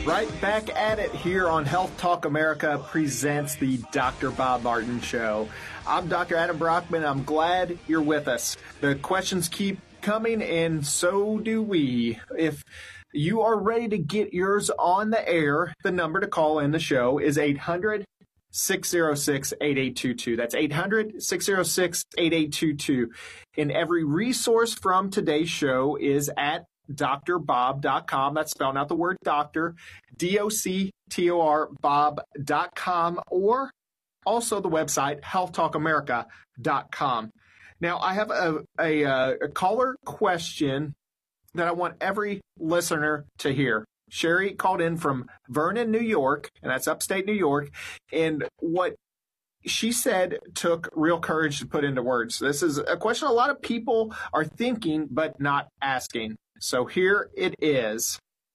Right back at it here on Health Talk America presents the Dr. Bob Martin Show. I'm Dr. Adam Brockman. I'm glad you're with us. The questions keep coming, and so do we. If you are ready to get yours on the air, the number to call in the show is 800-606-8822. That's 800-606-8822. And every resource from today's show is at drbob.com. That's spelling out the word doctor, DOCTOR, bob.com, or also the website, healthtalkamerica.com. Now, I have a caller question that I want every listener to hear. Sherry called in from Vernon, New York, and that's upstate New York, and what she said took real courage to put into words. This is a question a lot of people are thinking but not asking. So here it is.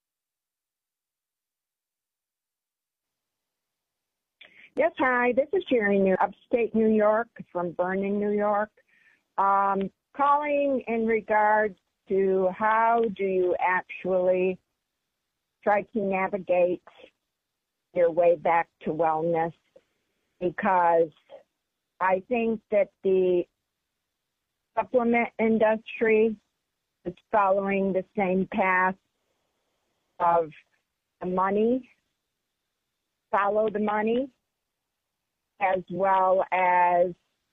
Yes, hi. This is Sherry, upstate New York, from Vernon, New York. Calling in regards to how do you actually try to navigate your way back to wellness, because I think that the supplement industry is following the same path of the money, follow the money, as well as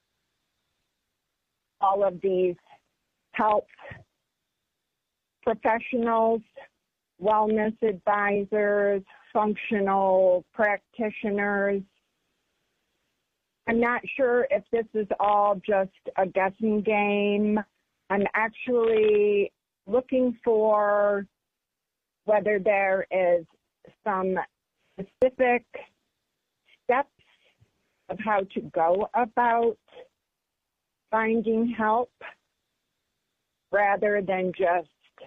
all of these health professionals, wellness advisors, functional practitioners. I'm not sure if this is all just a guessing game. I'm actually looking for whether there is some specific steps of how to go about finding help rather than just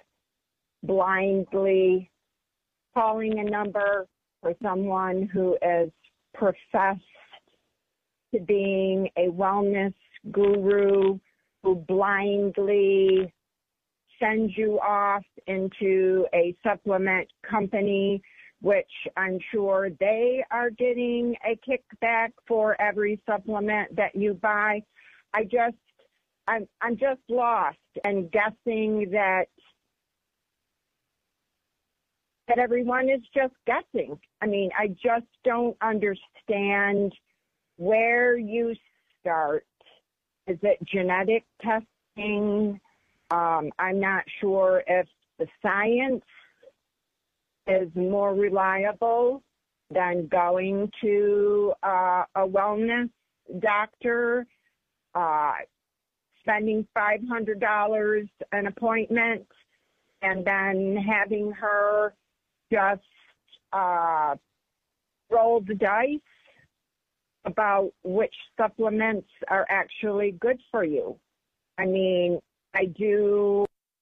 blindly calling a number for someone who is professed to being a wellness guru who blindly sends you off into a supplement company, which I'm sure they are getting a kickback for every supplement that you buy. I'm just lost and guessing that everyone is just guessing. I mean, I just don't understand where you start. Is it genetic testing? I'm not sure if the science is more reliable than going to a wellness doctor, spending $500 an appointment, and then having her just roll the dice about which supplements are actually good for you. I mean, I do.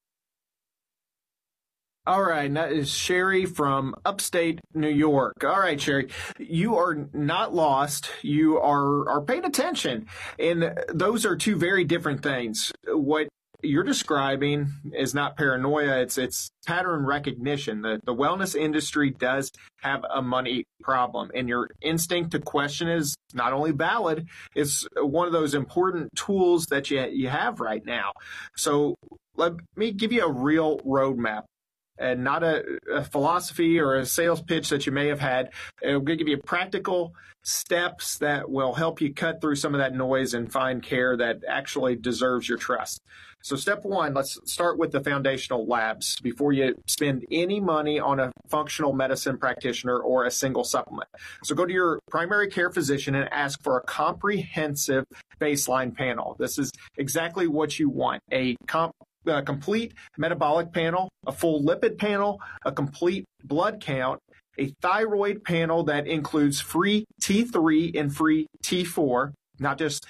All right, that is Sherry from upstate New York. All right, Sherry, you are not lost. You are paying attention. And those are two very different things. What you're describing is not paranoia. It's pattern recognition. The wellness industry does have a money problem, and your instinct to question is not only valid, it's one of those important tools that you have right now. So let me give you a real roadmap, and not a philosophy or a sales pitch that you may have had. It'll give you practical steps that will help you cut through some of that noise and find care that actually deserves your trust. So step one, let's start with the foundational labs before you spend any money on a functional medicine practitioner or a single supplement. So go to your primary care physician and ask for a comprehensive baseline panel. This is exactly what you want, a complete metabolic panel, a full lipid panel, a complete blood count, a thyroid panel that includes free T3 and free T4, not just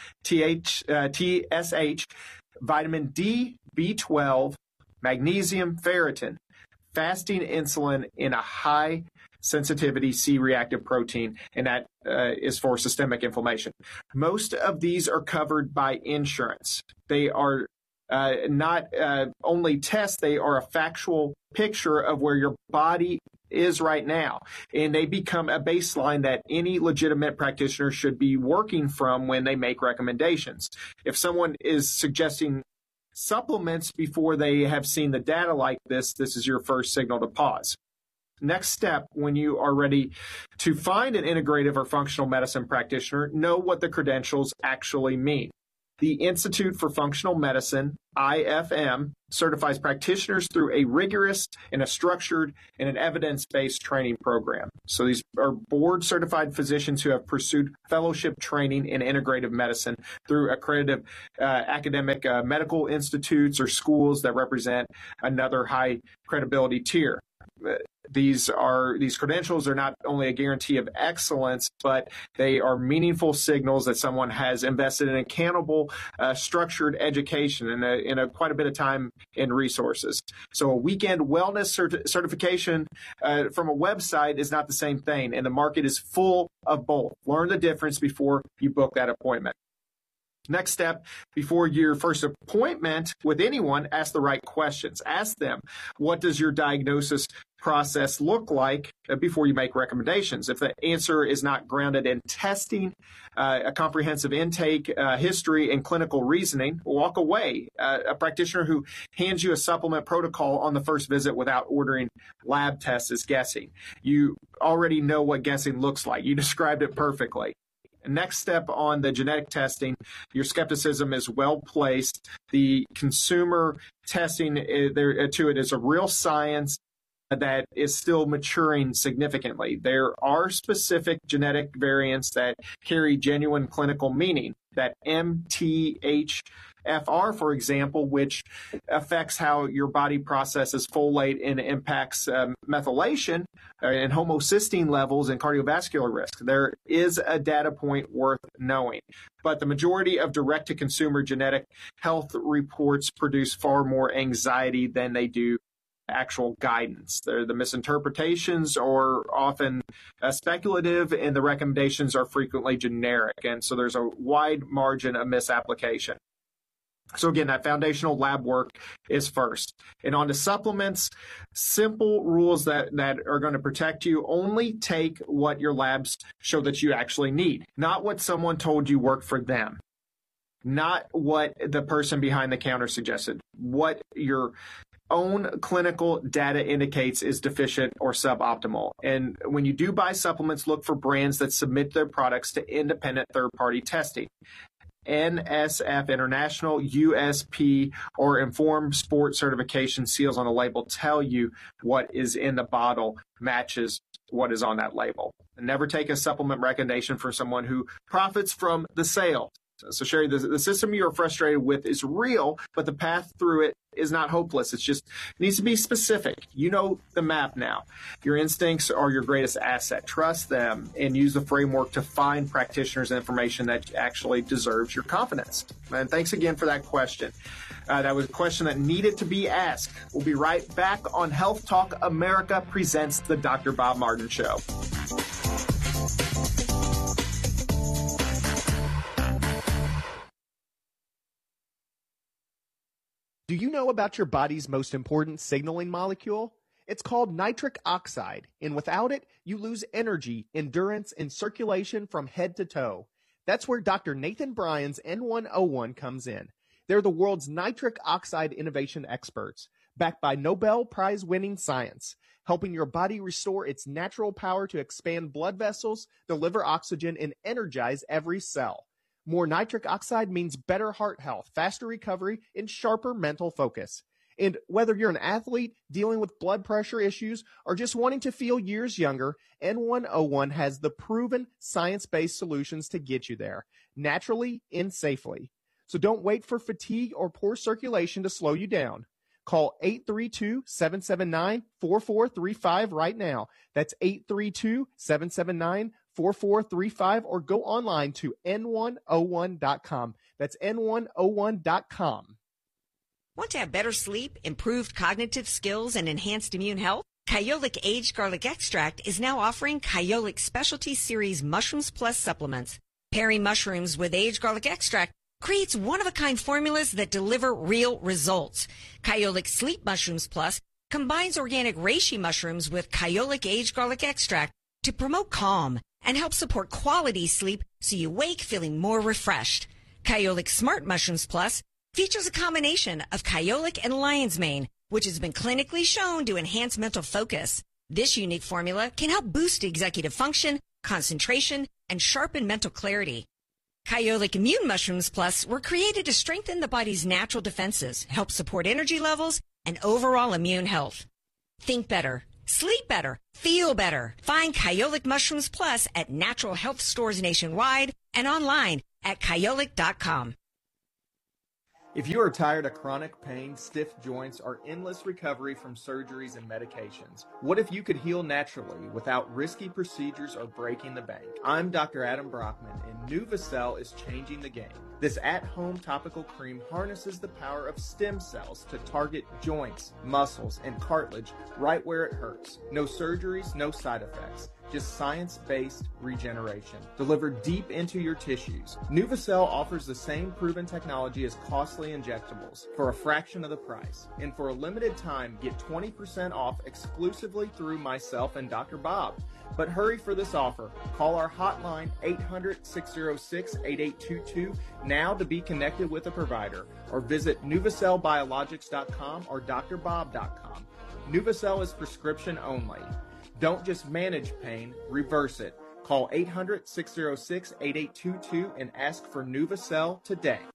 TSH, vitamin D, B12, magnesium, ferritin, fasting insulin in a high sensitivity C-reactive protein, and that is for systemic inflammation. Most of these are covered by insurance. They are not only tests, they are a factual picture of where your body is right now. And they become a baseline that any legitimate practitioner should be working from when they make recommendations. If someone is suggesting supplements before they have seen the data like this is your first signal to pause. Next step, when you are ready to find an integrative or functional medicine practitioner, know what the credentials actually mean. The Institute for Functional Medicine, IFM, certifies practitioners through a rigorous and a structured and an evidence-based training program. So these are board-certified physicians who have pursued fellowship training in integrative medicine through accredited academic medical institutes or schools that represent another high credibility tier. These credentials are not only a guarantee of excellence, but they are meaningful signals that someone has invested in accountable, structured education and quite a bit of time and resources. So a weekend wellness certification from a website is not the same thing, and the market is full of both. Learn the difference before you book that appointment. Next step, before your first appointment with anyone, ask the right questions. Ask them, what does your diagnosis process look like before you make recommendations? If the answer is not grounded in testing, a comprehensive intake, history, and clinical reasoning, walk away. A practitioner who hands you a supplement protocol on the first visit without ordering lab tests is guessing. You already know what guessing looks like. You described it perfectly. Next step on the genetic testing, your skepticism is well placed. The consumer testing to it is a real science that is still maturing significantly. There are specific genetic variants that carry genuine clinical meaning. That MTHFR, for example, which affects how your body processes folate and impacts methylation and homocysteine levels and cardiovascular risk. There is a data point worth knowing. But the majority of direct-to-consumer genetic health reports produce far more anxiety than they do actual guidance. The misinterpretations are often speculative, and the recommendations are frequently generic. And so there's a wide margin of misapplication. So again, that foundational lab work is first. And on to supplements, simple rules that are going to protect you. Only take what your labs show that you actually need, not what someone told you worked for them. Not what the person behind the counter suggested. What your own clinical data indicates is deficient or suboptimal. And when you do buy supplements, look for brands that submit their products to independent third-party testing. NSF International, USP, or Informed Sport certification seals on the label tell you what is in the bottle matches what is on that label. And never take a supplement recommendation from someone who profits from the sale. So, Sherry, the system you're frustrated with is real, but the path through it is not hopeless. It needs to be specific. You know the map now. Your instincts are your greatest asset. Trust them and use the framework to find practitioners and information that actually deserves your confidence. And thanks again for that question. That was a question that needed to be asked. We'll be right back on Health Talk America presents the Dr. Bob Martin Show. Do you know about your body's most important signaling molecule? It's called nitric oxide, and without it, you lose energy, endurance, and circulation from head to toe. That's where Dr. Nathan Bryan's N101 comes in. They're the world's nitric oxide innovation experts, backed by Nobel Prize-winning science, helping your body restore its natural power to expand blood vessels, deliver oxygen, and energize every cell. More nitric oxide means better heart health, faster recovery, and sharper mental focus. And whether you're an athlete dealing with blood pressure issues or just wanting to feel years younger, N101 has the proven science-based solutions to get you there, naturally and safely. So don't wait for fatigue or poor circulation to slow you down. Call 832-779-4435 right now. That's 832-779-4435 or go online to n101.com. That's n101.com. Want to have better sleep, improved cognitive skills, and enhanced immune health? Kyolic Aged Garlic Extract is now offering Kyolic Specialty Series Mushrooms Plus supplements. Pairing mushrooms with aged garlic extract creates one-of-a-kind formulas that deliver real results. Kyolic Sleep Mushrooms Plus combines organic reishi mushrooms with Kyolic aged garlic extract to promote calm and help support quality sleep so you wake feeling more refreshed. Kyolic Smart Mushrooms Plus features a combination of Kyolic and lion's mane, which has been clinically shown to enhance mental focus. This unique formula can help boost executive function, concentration, and sharpen mental clarity. Kyolic Immune Mushrooms Plus were created to strengthen the body's natural defenses, help support energy levels, and overall immune health. Think better, sleep better, feel better. Find Kyolic Mushrooms Plus at natural health stores nationwide and online at kyolic.com. If you are tired of chronic pain, stiff joints, or endless recovery from surgeries and medications, what if you could heal naturally without risky procedures or breaking the bank? I'm Dr. Adam Brockman, and NuvaCell is changing the game. This at-home topical cream harnesses the power of stem cells to target joints, muscles, and cartilage right where it hurts. No surgeries, no side effects. Just science-based regeneration delivered deep into your tissues. NuvaCell offers the same proven technology as costly injectables for a fraction of the price. And for a limited time, get 20% off exclusively through myself and Dr. Bob. But hurry for this offer. Call our hotline 800-606-8822 now to be connected with a provider, or visit NuvaCellBiologics.com or drbob.com. NuvaCell is prescription only. Don't just manage pain, reverse it. Call 800-606-8822 and ask for NuvaCell today.